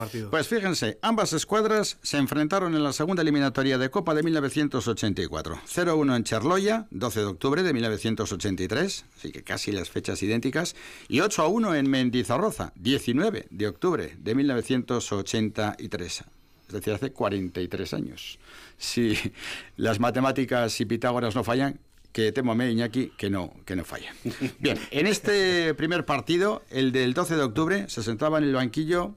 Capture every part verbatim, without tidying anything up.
partido. Pues fíjense, ambas escuadras se enfrentaron en la segunda eliminatoria de Copa de mil novecientos ochenta y cuatro. cero uno en Cherloya, doce de octubre de mil novecientos ochenta y tres, así que casi las fechas idénticas, y ocho a uno en Mendizorroza, diecinueve de octubre de mil novecientos ochenta y tres. Es decir, hace cuarenta y tres años. Si las matemáticas y Pitágoras no fallan, que témome, Iñaki, que no, que no falla. Bien, en este primer partido, el del doce de octubre, se sentaba en el banquillo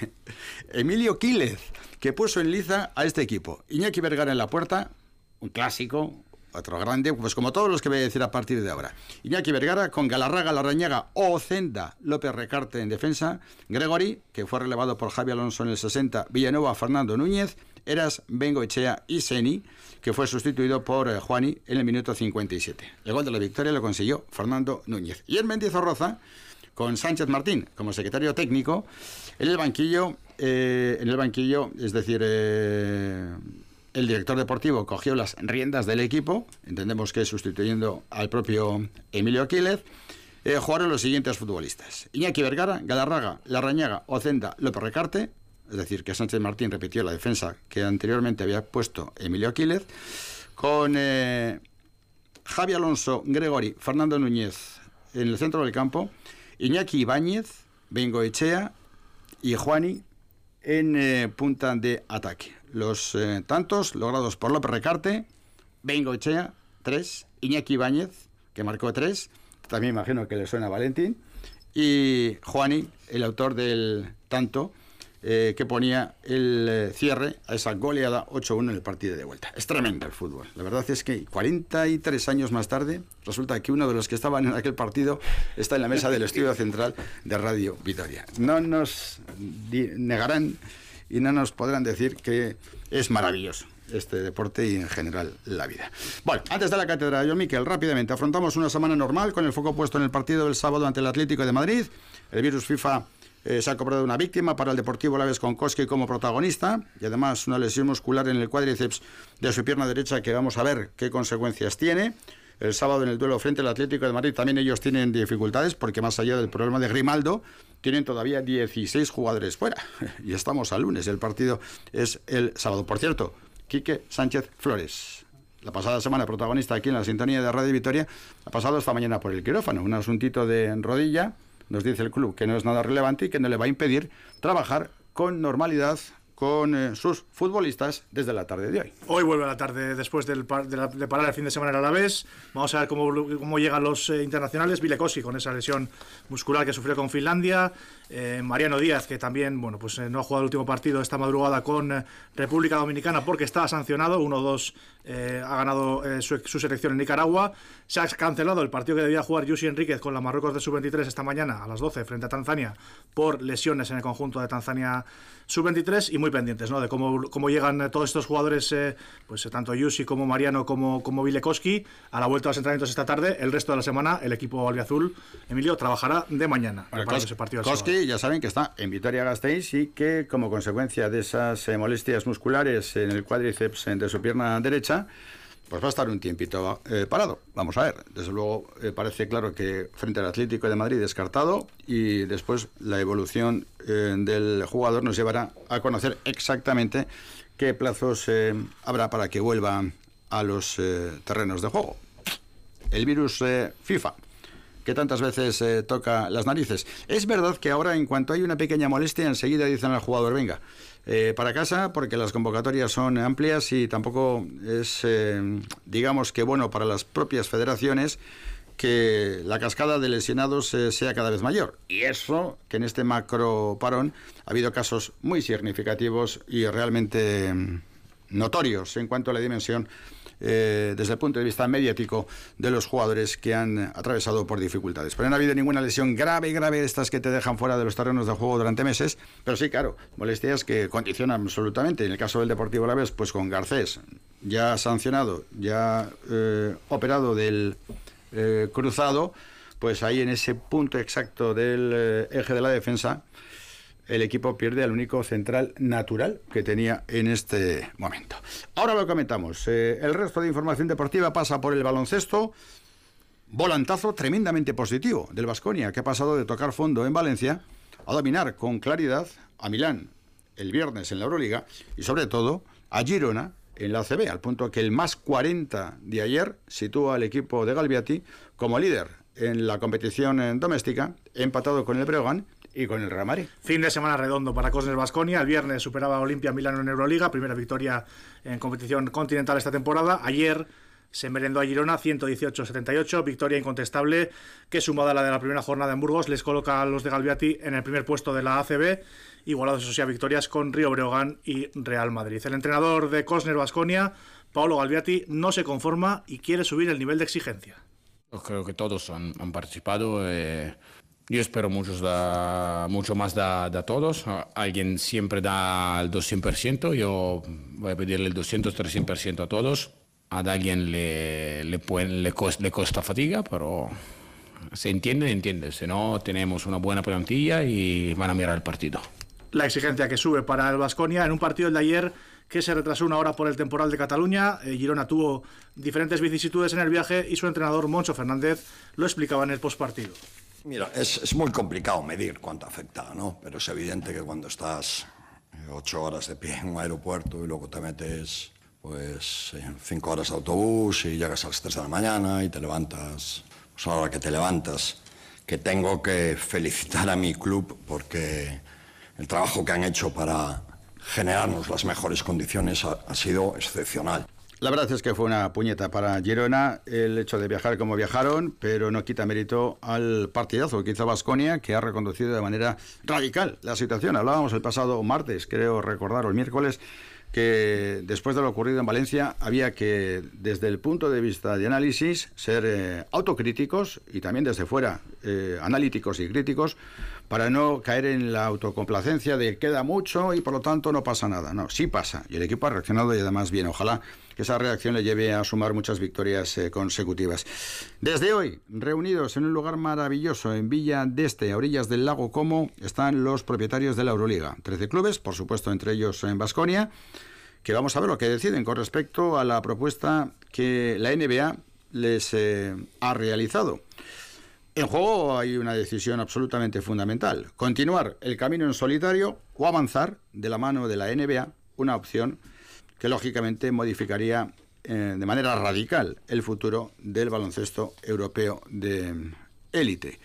Emilio Quílez, que puso en liza a este equipo. Iñaki Vergara en la puerta, un clásico, otro grande, pues como todos los que voy a decir a partir de ahora. Iñaki Vergara con Galarraga, Larrañaga, Ocenda, López Recarte en defensa, Gregori, que fue relevado por Javi Alonso en el sesenta, Villanueva, Fernando Núñez, Eras, Bengoechea y Seni, que fue sustituido por eh, Juani en el minuto cincuenta y siete. El gol de la victoria lo consiguió Fernando Núñez. Y en Mendizorroza, con Sánchez Martín como secretario técnico, en el banquillo, eh, en el banquillo, es decir, eh, el director deportivo cogió las riendas del equipo, entendemos que sustituyendo al propio Emilio Quílez, eh, jugaron los siguientes futbolistas: Iñaki Vergara, Galarraga, Larrañaga, Ocenda, López Recarte, es decir, que Sánchez Martín repitió la defensa que anteriormente había puesto Emilio Quílez, con eh, Javi Alonso, Gregori, Fernando Núñez en el centro del campo, Iñaki Ibáñez, Bengoechea y Juani en eh, punta de ataque. Los eh, tantos logrados por López Recarte, Bengoechea, tres, Iñaki Ibáñez, que marcó tres, también imagino que le suena a Valentín, y Juani, el autor del tanto, eh, que ponía el eh, cierre a esa goleada ocho uno en el partido de vuelta. Es tremendo el fútbol. La verdad es que cuarenta y tres años más tarde, resulta que uno de los que estaban en aquel partido está en la mesa del estudio central de Radio Vitoria. No nos negarán y no nos podrán decir que es maravilloso este deporte y en general la vida. Bueno, antes de la cátedra, yo, Miquel, rápidamente afrontamos una semana normal con el foco puesto en el partido del sábado ante el Atlético de Madrid. El virus FIFA eh, se ha cobrado una víctima para el Deportivo Alavés, con Koski como protagonista, y además una lesión muscular en el cuádriceps de su pierna derecha que vamos a ver qué consecuencias tiene. El sábado en el duelo frente al Atlético de Madrid también ellos tienen dificultades, porque más allá del problema de Grimaldo, tienen todavía dieciséis jugadores fuera. Y estamos al lunes, el partido es el sábado. Por cierto, Quique Sánchez Flores, la pasada semana protagonista aquí en la sintonía de Radio Vitoria, ha pasado esta mañana por el quirófano, un asuntito de rodilla, nos dice el club que no es nada relevante y que no le va a impedir trabajar con normalidad con eh, sus futbolistas desde la tarde de hoy. Hoy vuelve a la tarde después del par, de, la, de parar el fin de semana en el Alavés. Vamos a ver cómo, cómo llegan los eh, internacionales. Ville Koski con esa lesión muscular que sufrió con Finlandia. Eh, Mariano Díaz, que también bueno, pues, eh, no ha jugado el último partido esta madrugada con eh, República Dominicana porque estaba sancionado. uno dos eh, ha ganado eh, su, su selección en Nicaragua. Se ha cancelado el partido que debía jugar Yusi Enríquez con la Marruecos de sub veintitrés esta mañana a las doce frente a Tanzania por lesiones en el conjunto de Tanzania sub veintitrés, y muy pendientes, ¿no?, de cómo, cómo llegan todos estos jugadores, eh, pues tanto Yusi como Mariano como, como Ville Koski a la vuelta a los entrenamientos esta tarde. El resto de la semana el equipo albiazul, Emilio, trabajará de mañana bueno, para Kos- ese partido. Koski ya saben que está en Vitoria-Gasteiz y que como consecuencia de esas eh, molestias musculares en el cuádriceps de su pierna derecha, pues va a estar un tiempito eh, parado. Vamos a ver. Desde luego eh, parece claro que frente al Atlético de Madrid descartado, y después la evolución eh, del jugador nos llevará a conocer exactamente qué plazos eh, habrá para que vuelva a los eh, terrenos de juego. El virus eh, FIFA, que tantas veces eh, toca las narices. Es verdad que ahora, en cuanto hay una pequeña molestia, enseguida dicen al jugador: venga, eh, para casa, porque las convocatorias son amplias y tampoco es, eh, digamos que bueno para las propias federaciones que la cascada de lesionados eh, sea cada vez mayor. Y eso, que en este macro parón ha habido casos muy significativos y realmente eh, notorios en cuanto a la dimensión Eh, desde el punto de vista mediático de los jugadores que han atravesado por dificultades. Pero no ha habido ninguna lesión grave, grave, estas que te dejan fuera de los terrenos de juego durante meses, pero sí, claro, molestias que condicionan absolutamente. En el caso del Deportivo Alavés, pues con Garcés ya sancionado, ya eh, operado del eh, cruzado, pues ahí en ese punto exacto del eh, eje de la defensa, el equipo pierde al único central natural que tenía en este momento. Ahora lo comentamos. Eh, el resto de información deportiva pasa por el baloncesto. Volantazo tremendamente positivo del Baskonia, que ha pasado de tocar fondo en Valencia a dominar con claridad a Milán el viernes en la Euroliga y sobre todo a Girona en la A C B, al punto que el más cuarenta de ayer sitúa al equipo de Galbiati como líder en la competición doméstica, empatado con el Breogán y con el Real Madrid. Fin de semana redondo para Cosnes Baskonia. El viernes superaba a Olimpia Milano en Euroliga, primera victoria en competición continental esta temporada. Ayer se merendó a Girona ciento dieciocho a setenta y ocho, victoria incontestable que, sumada a la de la primera jornada en Burgos, les coloca a los de Galbiati en el primer puesto de la A C B, igualados eso sí a victorias con Río Breogán y Real Madrid. El entrenador de Cosnes Baskonia, Paolo Galbiati, no se conforma y quiere subir el nivel de exigencia. Yo creo que todos han, han participado. Eh, yo espero muchos da, mucho más de, de todos. Alguien siempre da el doscientos por ciento. Yo voy a pedirle el doscientos, trescientos por ciento a todos. A alguien le, le, pueden, le, costa, le costa fatiga, pero se entiende, entiende. Si no, tenemos una buena plantilla y van a mirar el partido. La exigencia que sube para el Baskonia en un partido el de ayer que se retrasó una hora por el temporal de Cataluña. Eh, Girona tuvo diferentes vicisitudes en el viaje y su entrenador, Moncho Fernández, lo explicaba en el postpartido. Mira, es, es muy complicado medir cuánto afecta, ¿no? Pero es evidente que cuando estás ocho horas de pie en un aeropuerto y luego te metes pues cinco horas de autobús y llegas a las tres de la mañana y te levantas, pues a la hora que te levantas, que tengo que felicitar a mi club porque el trabajo que han hecho para generarnos las mejores condiciones ha, ha sido excepcional. La verdad es que fue una puñeta para Girona el hecho de viajar como viajaron, pero no quita mérito al partidazo que hizo Baskonia, que ha reconducido de manera radical la situación. Hablábamos el pasado martes, creo recordar, o el miércoles, que después de lo ocurrido en Valencia había que, desde el punto de vista de análisis, ser eh, autocríticos y también desde fuera eh, analíticos y críticos para no caer en la autocomplacencia de queda mucho y por lo tanto no pasa nada. No, sí pasa y el equipo ha reaccionado y además bien. Ojalá que esa reacción le lleve a sumar muchas victorias eh, consecutivas. Desde hoy, reunidos en un lugar maravilloso en Villa d'Este, a orillas del lago Como, están los propietarios de la Euroliga. trece clubes, por supuesto, entre ellos en Baskonia, que vamos a ver lo que deciden con respecto a la propuesta que la N B A les eh, ha realizado. En juego hay una decisión absolutamente fundamental: continuar el camino en solitario o avanzar de la mano de la N B A, una opción que lógicamente modificaría eh, de manera radical el futuro del baloncesto europeo de élite.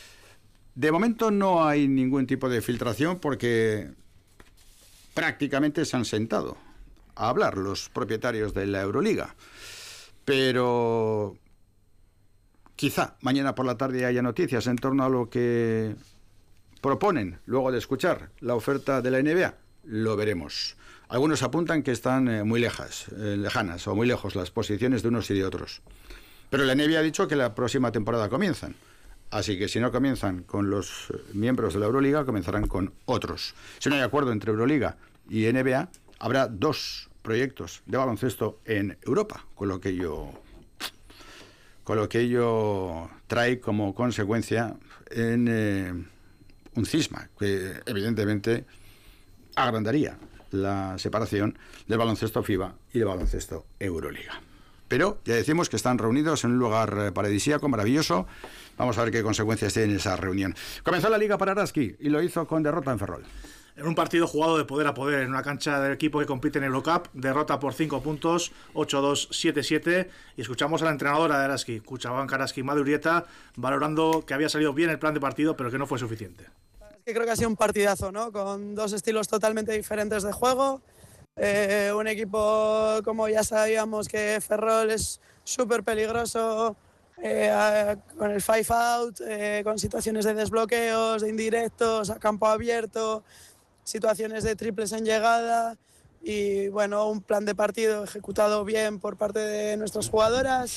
De momento no hay ningún tipo de filtración porque prácticamente se han sentado a hablar los propietarios de la Euroliga, pero quizá mañana por la tarde haya noticias en torno a lo que proponen luego de escuchar la oferta de la N B A. Lo veremos. Algunos apuntan que están eh, muy lejas, eh, lejanas o muy lejos las posiciones de unos y de otros. Pero la N B A ha dicho que la próxima temporada comienzan. Así que si no comienzan con los miembros de la Euroliga, comenzarán con otros. Si no hay acuerdo entre Euroliga y N B A, habrá dos proyectos de baloncesto en Europa, con lo que ello, con lo que ello trae como consecuencia en eh, un cisma que evidentemente agrandaría la separación del baloncesto FIBA y del baloncesto Euroliga. Pero ya decimos que están reunidos en un lugar paradisíaco, maravilloso. Vamos a ver qué consecuencias tiene esa reunión. Comenzó la Liga para Araski y lo hizo con derrota en Ferrol. En un partido jugado de poder a poder, en una cancha del equipo que compite en Eurocup, derrota por cinco puntos, ocho dos, siete siete, y escuchamos a la entrenadora de Araski, Kutxabank Araski Madurieta, valorando que había salido bien el plan de partido, pero que no fue suficiente. Es que creo que ha sido un partidazo, ¿no? Con dos estilos totalmente diferentes de juego, eh, un equipo, como ya sabíamos, que Ferrol es súper peligroso, eh, con el five out, eh, con situaciones de desbloqueos, de indirectos, a campo abierto, situaciones de triples en llegada y, bueno, un plan de partido ejecutado bien por parte de nuestras jugadoras.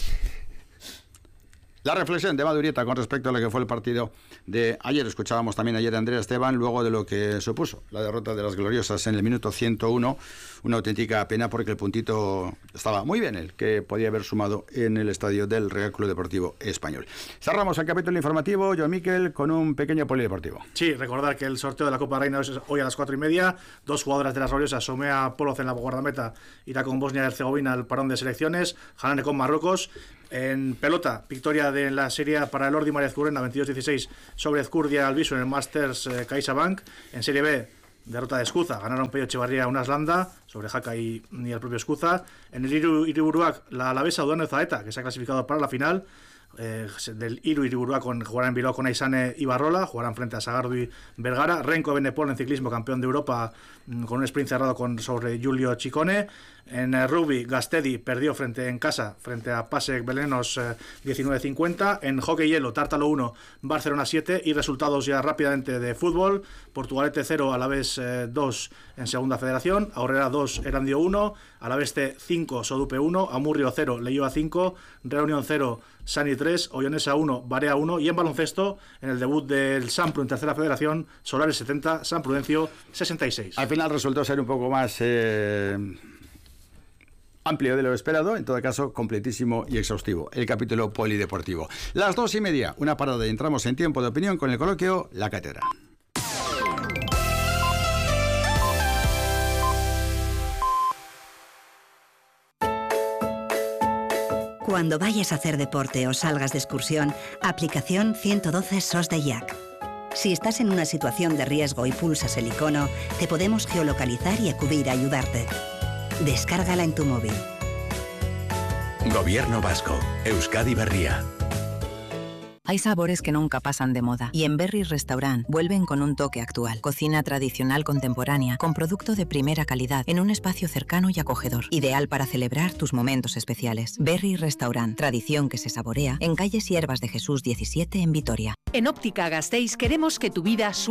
La reflexión de Madurieta con respecto a lo que fue el partido de ayer. Escuchábamos también ayer a Andrea Esteban, luego de lo que supuso la derrota de las gloriosas en el minuto ciento uno. Una auténtica pena porque el puntito estaba muy bien, el que podía haber sumado en el estadio del Real Club Deportivo Español. Cerramos el capítulo informativo, Joan Miquel, con un pequeño polideportivo. Sí, recordar que el sorteo de la Copa Reina es hoy a las cuatro y media. Dos jugadoras de las gloriosas, Somea Poloz en la guardameta, irá con Bosnia y Herzegovina al parón de selecciones, Hanane con Marruecos. En pelota, victoria de la serie para el Ordi María Ezcurrena, veintidós dieciséis sobre Ezcurdia Albisu en el Masters eh, CaixaBank. En Serie B, derrota de Escuza. Ganaron Pello Echevarría una Aslanda sobre Jaca y, y el propio Escuza. En el Iru Iriburuac, la alavesa Udano de Zaeta, que se ha clasificado para la final. Eh, del Iru Iriburuac con, jugarán en Bilbao con Aisane y Barrola, jugarán frente a Sagardu y Vergara. Renko Benepol en ciclismo, campeón de Europa, con un sprint cerrado con, sobre Giulio Ciccone. En eh, rugby, Gastedi perdió frente en casa frente a Pasek Belenos eh, diecinueve cincuenta. En hockey hielo, Tártalo uno, Barcelona siete. Y resultados ya rápidamente de fútbol: Portugalete cero, Alavés eh, dos en segunda federación, Aurrera dos, Erandio uno, Alaveste cinco, Sodupe uno, Amurrio cero, Leioa cinco, Reunión cero, Sani tres, Ollonesa uno, Barea uno. Y en baloncesto, en el debut del Sampru en tercera federación, Solares setenta, San Prudencio sesenta y seis. Al final resultó ser un poco más eh, amplio de lo esperado, en todo caso completísimo y exhaustivo el capítulo polideportivo. Las dos y media, una parada y entramos en tiempo de opinión con el coloquio La Cátedra. Cuando vayas a hacer deporte o salgas de excursión, aplicación ciento doce S O S de I A C. Si estás en una situación de riesgo y pulsas el icono, te podemos geolocalizar y acudir a ayudarte. Descárgala en tu móvil. Gobierno vasco. Euskadi Berria. Hay sabores que nunca pasan de moda y en Berry Restaurant vuelven con un toque actual. Cocina tradicional contemporánea con producto de primera calidad en un espacio cercano y acogedor. Ideal para celebrar tus momentos especiales. Berry Restaurant, tradición que se saborea en calle Siervas de Jesús diecisiete en Vitoria. En Óptica Gasteiz queremos que tu vida